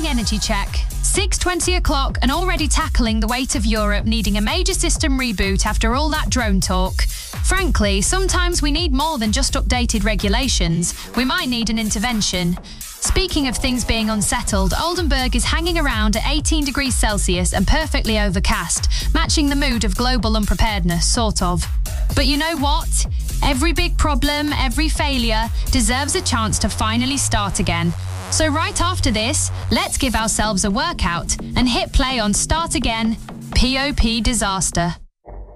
morning energy check. 6:20 o'clock and already tackling the weight of Europe needing a major system reboot after all that drone talk. Frankly, sometimes we need more than just updated regulations. We might need an intervention. Speaking of things being unsettled, Oldenburg is hanging around at 18 degrees Celsius and perfectly overcast, matching the mood of global unpreparedness, sort of. But you know what? Every big problem, every failure deserves a chance to finally start again. So right after this, let's give ourselves a workout and hit play on Start Again, POP Disaster.